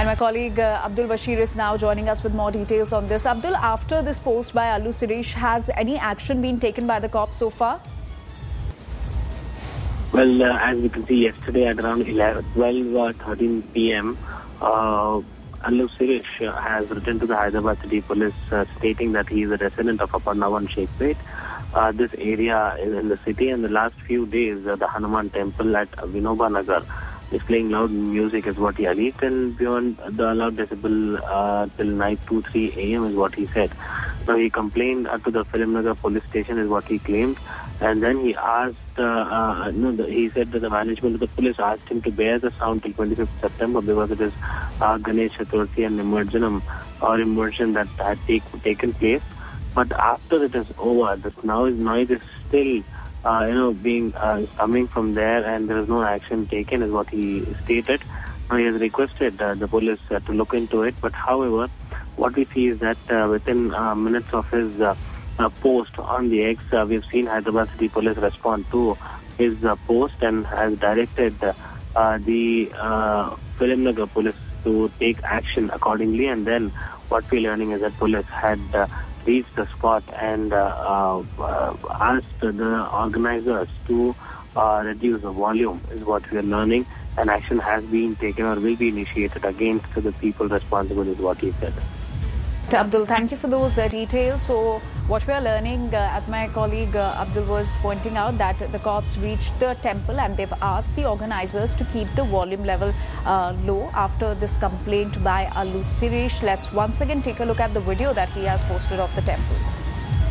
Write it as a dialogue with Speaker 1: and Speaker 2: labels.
Speaker 1: And my colleague Abdul Bashir is now joining us with more details on this. Abdul, after this post by Allu Sirish, has any action been taken by the cops so far?
Speaker 2: Well, as we can see, yesterday at around 13 p.m., Allu Sirish has written to the Hyderabad City Police stating that he is a resident of Aparnavan Shekhpet. This area is in the city, and the last few days, the Hanuman temple at Vinoba Nagar is playing loud music is what he alleged, and beyond the allowed decibel till night 2-3 a.m. is what he said. Now he complained to the Filimnagar police station is what he claimed, and then he asked, he said that the management of the police asked him to bear the sound till 25th September because it is Ganesh Chaturthi and immersion that had taken place. But after it is over, this noise is still coming from there, and there is no action taken, is what he stated. Now he has requested the police to look into it. But however, what we see is that within minutes of his post on the X, we've seen Hyderabad City Police respond to his post and has directed the Filimnagar police to take action accordingly. And then what we're learning is that police had reached the spot and asked the organizers to reduce the volume, is what we are learning, and action has been taken or will be initiated against the people responsible, is what he said.
Speaker 1: Abdul, thank you for those details. So what we are learning, as my colleague Abdul was pointing out, that the cops reached the temple and they've asked the organizers to keep the volume level low after this complaint by Allu Sirish. Let's once again take a look at the video that he has posted of the temple.